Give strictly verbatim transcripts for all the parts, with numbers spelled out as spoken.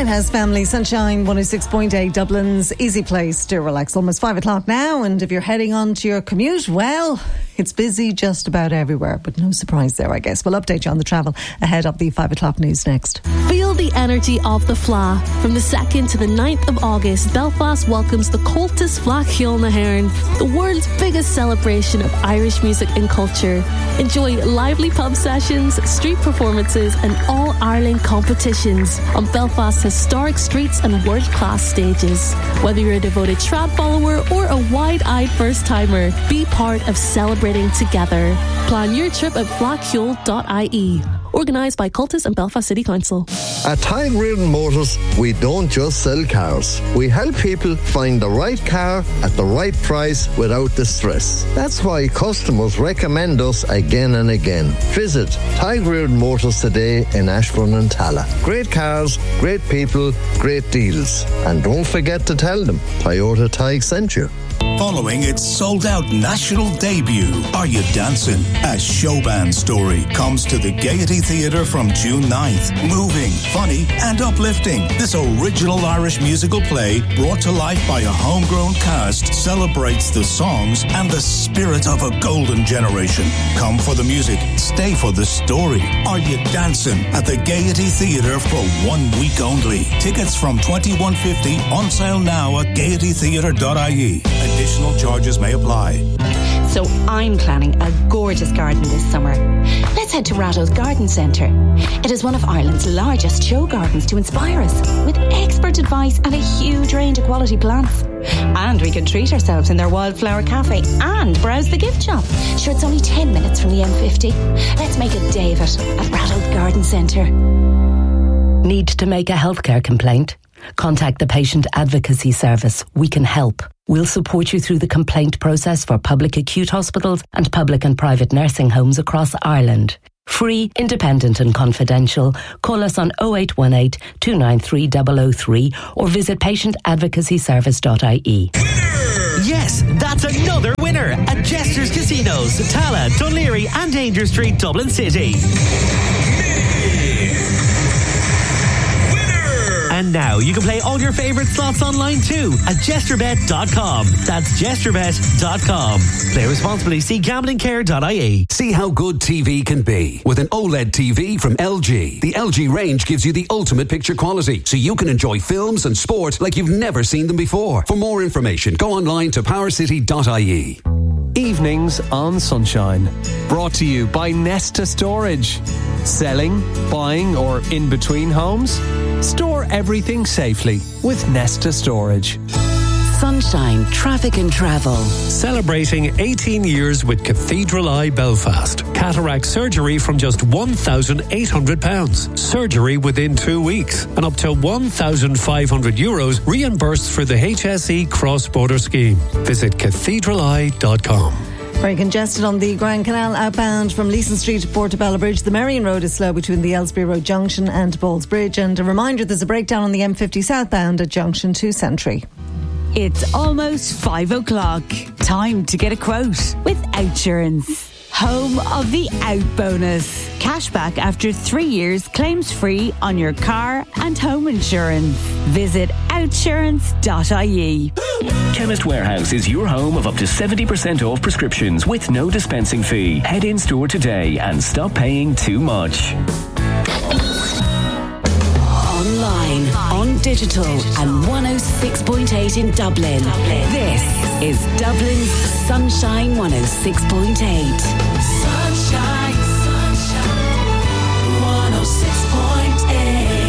Lighthouse family, Sunshine one oh six point eight, Dublin's easy place to relax. Almost five o'clock now, and if you're heading on to your commute, well, it's busy just about everywhere, but no surprise there, I guess. We'll update you on the travel ahead of the five o'clock news next. Feel the energy of the Fleadh. From the second to the ninth of August, Belfast welcomes the Comhaltas Fleadh Cheoil na hÉireann, the world's biggest celebration of Irish music and culture. Enjoy lively pub sessions, street performances and all-Ireland competitions on Belfast's historic streets and world-class stages. Whether you're a devoted trad follower or a wide-eyed first-timer, be part of celebrating together. Plan your trip at fleadh cheoil dot I E. Organised by Comhaltas and Belfast City Council. At Tide Reardon Motors, we don't just sell cars. We help people find the right car at the right price without the stress. That's why customers recommend us again and again. Visit Tide Reardon Motors today in Ashbourne and Tala. Great cars, great people, great deals. And don't forget to tell them Toyota Tige sent you. Following its sold-out national debut, Are You Dancing? A showband story comes to the Gaiety Theatre from June ninth. Moving, funny and uplifting, this original Irish musical play, brought to life by a homegrown cast, celebrates the songs and the spirit of a golden generation. Come for the music, stay for the story. Are You Dancing? At the Gaiety Theatre for one week only. Tickets from twenty-one fifty, on sale now at gaiety theatre dot I E. Additional charges may apply. So I'm planning a gorgeous garden this summer. Let's head to Ratto's Garden Centre. It is one of Ireland's largest show gardens to inspire us, with expert advice and a huge range of quality plants. And we can treat ourselves in their wildflower cafe and browse the gift shop. Sure, it's only ten minutes from the M fifty. Let's make a day of it at Ratto's Garden Centre. Need to make a healthcare complaint? Contact the Patient Advocacy Service. We can help. We'll support you through the complaint process for public acute hospitals and public and private nursing homes across Ireland. Free, independent and confidential. Call us on oh eight one eight, two nine three, zero zero three or visit patient advocacy service dot I E. Yes, that's another winner at Jester's Casinos, Tala, Dunleary and Danger Street, Dublin City. And now you can play all your favourite slots online too at jester bet dot com. That's jester bet dot com. Play responsibly. See gambling care dot I E. See how good T V can be with an OLED T V from L G. The L G range gives you the ultimate picture quality, so you can enjoy films and sport like you've never seen them before. For more information, go online to power city dot I E. Evenings on Sunshine. Brought to you by Nesta Storage. Selling, buying or in between homes? Store everything safely with Nesta Storage. Sunshine, traffic and travel. Celebrating eighteen years with Cathedral Eye Belfast. Cataract surgery from just one thousand eight hundred pounds. Surgery within two weeks. And up to one thousand five hundred euros reimbursed for the H S E cross-border scheme. Visit cathedral eye dot com. Very congested on the Grand Canal outbound from Leeson Street to Portobello Bridge. The Marion Road is slow between the Aylesbury Road Junction and Balls Bridge. And a reminder, there's a breakdown on the M fifty southbound at Junction to Sentry. It's almost five o'clock. Time to get a quote with Outsurance. Home of the Out Bonus. Cashback after three years, claims free on your car and home insurance. Visit outsurance dot I E. Chemist Warehouse is your home of up to seventy percent off prescriptions with no dispensing fee. Head in store today and stop paying too much. Online, on digital and one oh six point eight in Dublin. Dublin. This is Dublin's Sunshine one oh six point eight. Sunshine, sunshine, one oh six point eight.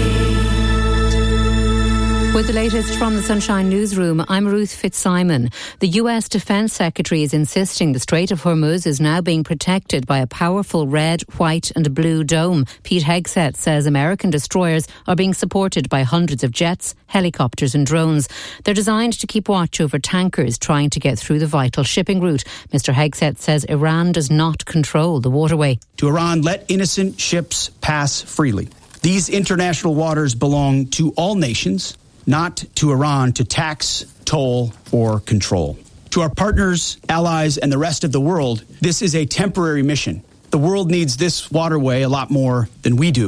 With the latest from the Sunshine Newsroom, I'm Ruth Fitzsimon. The U S Defence Secretary is insisting the Strait of Hormuz is now being protected by a powerful red, white and blue dome. Pete Hegseth says American destroyers are being supported by hundreds of jets, helicopters and drones. They're designed to keep watch over tankers trying to get through the vital shipping route. Mister Hegseth says Iran does not control the waterway. To Iran, let innocent ships pass freely. These international waters belong to all nations, not to Iran to tax, toll, or control. To our partners, allies, and the rest of the world, this is a temporary mission. The world needs this waterway a lot more than we do.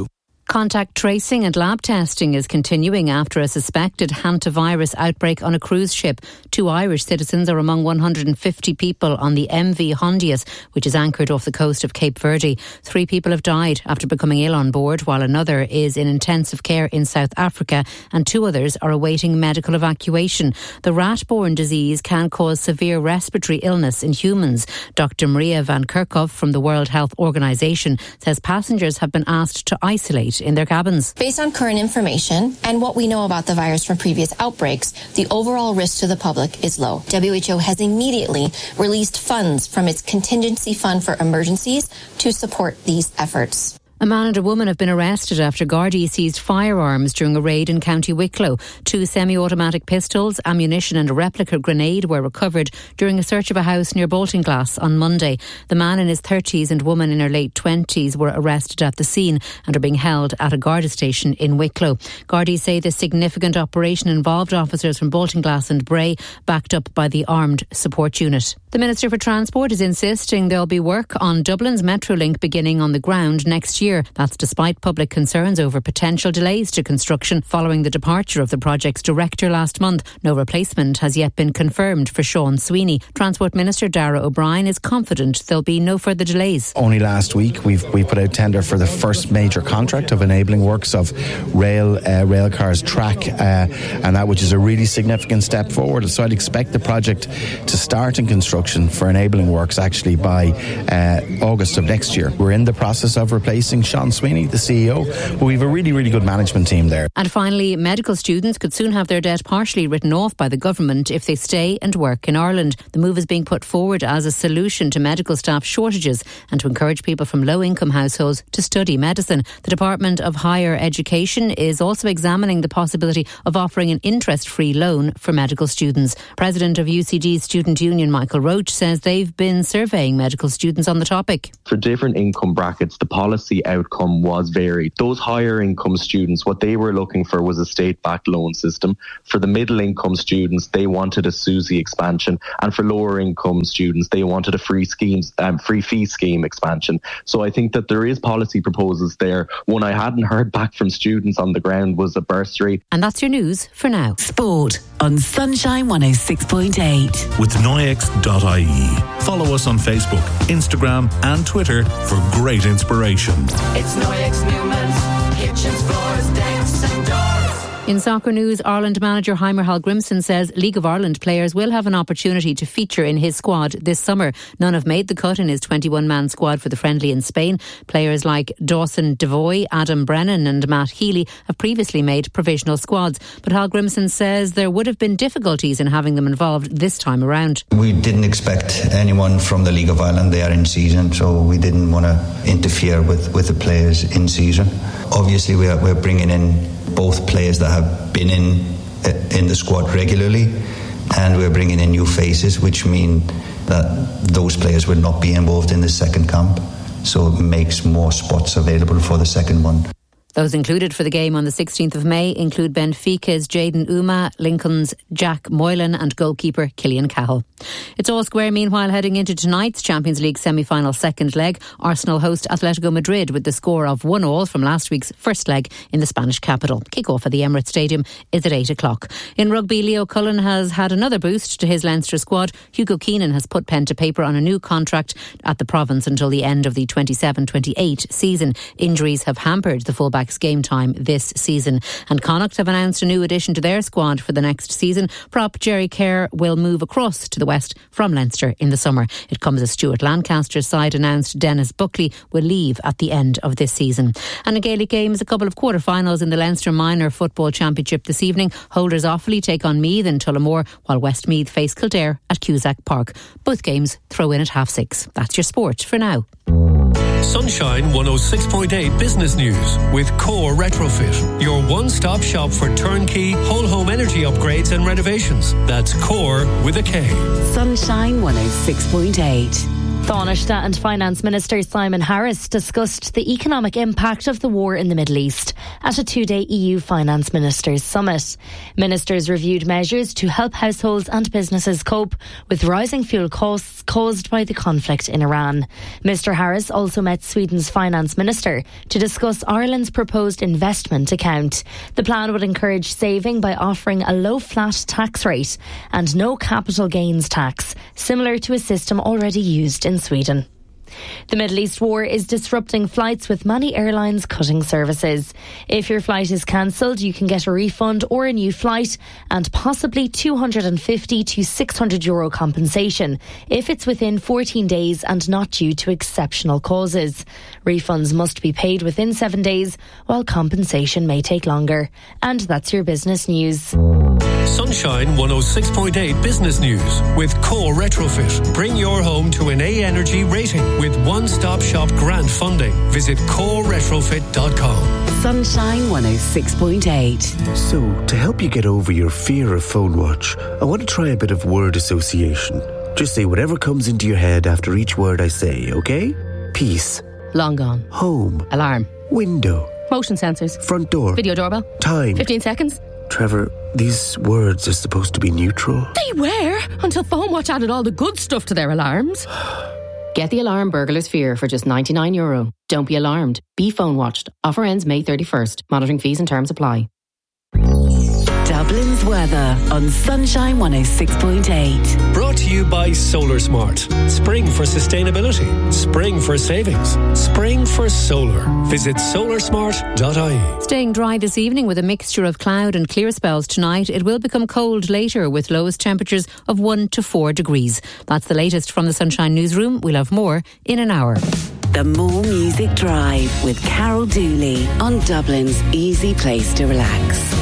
Contact tracing and lab testing is continuing after a suspected hantavirus outbreak on a cruise ship. Two Irish citizens are among one hundred fifty people on the M V Hondius, which is anchored off the coast of Cape Verde. Three people have died after becoming ill on board, while another is in intensive care in South Africa, and two others are awaiting medical evacuation. The rat-borne disease can cause severe respiratory illness in humans. Doctor Maria van Kerkhove from the World Health Organization says passengers have been asked to isolate in their cabins. Based on current information and what we know about the virus from previous outbreaks, the overall risk to the public is low. W H O has immediately released funds from its contingency fund for emergencies to support these efforts. A man and a woman have been arrested after Gardaí seized firearms during a raid in County Wicklow. Two semi-automatic pistols, ammunition and a replica grenade were recovered during a search of a house near Baltinglass on Monday. The man in his thirties and woman in her late twenties were arrested at the scene and are being held at a Garda station in Wicklow. Gardaí say the significant operation involved officers from Baltinglass and Bray, backed up by the Armed Support Unit. The Minister for Transport is insisting there'll be work on Dublin's Metrolink beginning on the ground next year. That's despite public concerns over potential delays to construction following the departure of the project's director last month. No replacement has yet been confirmed for Sean Sweeney. Transport Minister Darragh O'Brien is confident there'll be no further delays. Only last week we've we put out tender for the first major contract of enabling works of rail uh, rail cars track, uh, and that which is a really significant step forward. So I'd expect the project to start in construction for enabling works actually by uh, August of next year. We're in the process of replacing Sean Sweeney, the C E O, but we have a really, really good management team there. And finally, medical students could soon have their debt partially written off by the government if they stay and work in Ireland. The move is being put forward as a solution to medical staff shortages and to encourage people from low-income households to study medicine. The Department of Higher Education is also examining the possibility of offering an interest-free loan for medical students. President of U C D's Student Union, Michael Roach, says they've been surveying medical students on the topic. For different income brackets, the policy outcome was varied. Those higher income students, what they were looking for was a state-backed loan system. For the middle income students, they wanted a SUSI expansion, and for lower income students, they wanted a free schemes, um, free fee scheme expansion. So I think that there is policy proposals there. One I hadn't heard back from students on the ground was a bursary. And that's your news for now. Sport on Sunshine one oh six point eight. With Noyex dot I E. Follow us on Facebook, Instagram and Twitter for great inspiration. It's Noyex Newman's kitchens, floors, decks and doors. In soccer news, Ireland manager Heimer Hallgrimsson says League of Ireland players will have an opportunity to feature in his squad this summer. None have made the cut in his twenty-one man squad for the friendly in Spain. Players like Dawson Devoy, Adam Brennan and Matt Healy have previously made provisional squads. But Hallgrimsson says there would have been difficulties in having them involved this time around. We didn't expect anyone from the League of Ireland. They are in season, so we didn't want to interfere with, with the players in season. Obviously, we are, we're bringing in both players that have been in in the squad regularly, and we're bringing in new faces, which mean that those players will not be involved in the second camp, so it makes more spots available for the second one. Those included for the game on the sixteenth of May include Benfica's Jayden Uma, Lincoln's Jack Moylan and goalkeeper Killian Cahill. It's all square meanwhile heading into tonight's Champions League semi-final second leg. Arsenal host Atletico Madrid with the score of one all from last week's first leg in the Spanish capital. Kick-off at the Emirates Stadium is at eight o'clock. In rugby, Leo Cullen has had another boost to his Leinster squad. Hugo Keenan has put pen to paper on a new contract at the province until the end of the twenty-seven twenty-eight season. Injuries have hampered the fullback's game time this season. And Connacht have announced a new addition to their squad for the next season. Prop Jerry Kerr will move across to the west from Leinster in the summer. It comes as Stuart Lancaster's side announced Dennis Buckley will leave at the end of this season. And in Gaelic games, a couple of quarter-finals in the Leinster Minor Football Championship this evening. Holders Offaly take on Meath in Tullamore, while Westmeath face Kildare at Cusack Park. Both games throw in at half six. That's your sport for now. Sunshine one oh six point eight Business News with Core Retrofit, your one-stop shop for turnkey whole home energy upgrades and renovations. That's Core with a K. Sunshine one oh six point eight. Taoiseach and Finance Minister Simon Harris discussed the economic impact of the war in the Middle East at a two-day E U Finance Ministers Summit. Ministers reviewed measures to help households and businesses cope with rising fuel costs caused by the conflict in Iran. Mister Harris also met Sweden's Finance Minister to discuss Ireland's proposed investment account. The plan would encourage saving by offering a low flat tax rate and no capital gains tax, similar to a system already used in Sweden. The Middle East war is disrupting flights, with many airlines cutting services. If your flight is cancelled, you can get a refund or a new flight and possibly two hundred fifty to six hundred euro compensation if it's within fourteen days and not due to exceptional causes. Refunds must be paid within seven days, while compensation may take longer. And that's your business news. Sunshine one oh six point eight Business News with Core Retrofit. Bring your home to an A Energy rating with one-stop shop grant funding. Visit core retrofit dot com. Sunshine one oh six point eight. So, to help you get over your fear of phone watch, I want to try a bit of word association. Just say whatever comes into your head after each word I say, okay? Peace. Long gone. Home. Alarm. Window. Motion sensors. Front door. Video doorbell. Time. fifteen seconds. Trevor, these words are supposed to be neutral. They were, until Phone Watch added all the good stuff to their alarms. Get the alarm Burglar's Fear for just ninety-nine euro. Don't be alarmed. Be phone watched. Offer ends May thirty-first. Monitoring fees and terms apply. Dublin's weather on Sunshine one oh six point eight. Brought to you by Solar Smart. Spring for sustainability. Spring for savings. Spring for solar. Visit solar smart dot I E. Staying dry this evening with a mixture of cloud and clear spells tonight. It will become cold later with lowest temperatures of one to four degrees. That's the latest from the Sunshine Newsroom. We'll have more in an hour. The More Music Drive with Carol Dooley on Dublin's easy place to relax.